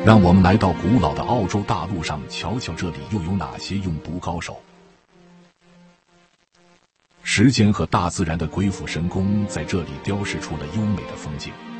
让我们来到古老的澳洲大陆上，瞧瞧这里又有哪些用毒高手。时间和大自然的鬼斧神工在这里雕饰出了优美的风景。